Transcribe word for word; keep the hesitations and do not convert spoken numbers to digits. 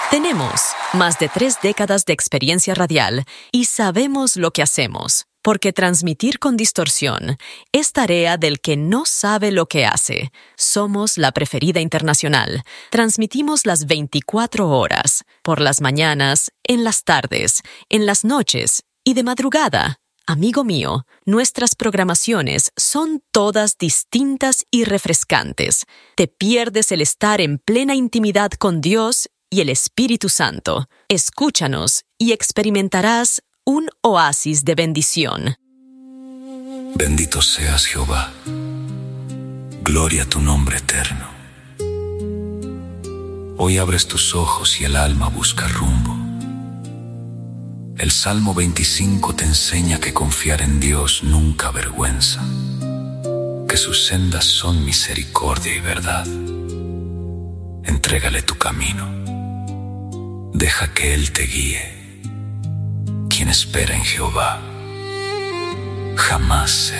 Tenemos más de tres décadas de experiencia radial y sabemos lo que hacemos, porque transmitir con distorsión es tarea del que no sabe lo que hace. Somos la preferida internacional. Transmitimos las veinticuatro horas, por las mañanas, en las tardes, en las noches y de madrugada. Amigo mío, nuestras programaciones son todas distintas y refrescantes. Te pierdes el estar en plena intimidad con Dios y el Espíritu Santo. Escúchanos y experimentarás un oasis de bendición. Bendito seas, Jehová. Gloria a tu nombre eterno. Hoy abres tus ojos y el alma busca rumbo. El Salmo veinticinco te enseña que confiar en Dios nunca avergüenza, que sus sendas son misericordia y verdad. Entrégale tu camino. Deja que Él te guíe. Quien espera en Jehová jamás será